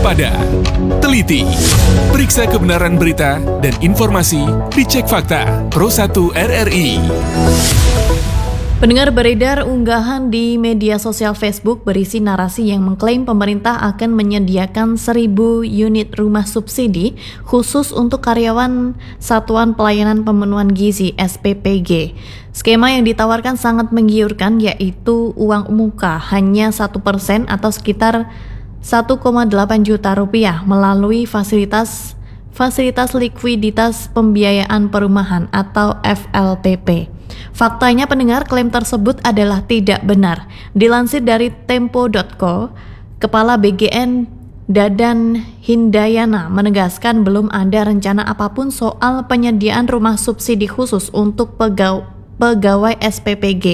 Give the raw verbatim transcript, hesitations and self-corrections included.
waspada, teliti, periksa kebenaran berita dan informasi, dicek fakta. Pro satu R R I. Pendengar, beredar unggahan di media sosial Facebook berisi narasi yang mengklaim pemerintah akan menyediakan seribu unit rumah subsidi khusus untuk karyawan Satuan Pelayanan Pemenuhan Gizi S P P G. Skema yang ditawarkan sangat menggiurkan, yaitu uang muka hanya satu persen atau sekitar satu koma delapan juta rupiah melalui fasilitas Fasilitas Likuiditas Pembiayaan Perumahan atau F L P P. Faktanya, pendengar, klaim tersebut adalah tidak benar. Dilansir dari tempo titik co, Kepala B G N Dadan Hindayana menegaskan belum ada rencana apapun soal penyediaan rumah subsidi khusus untuk pegaw- pegawai S P P G.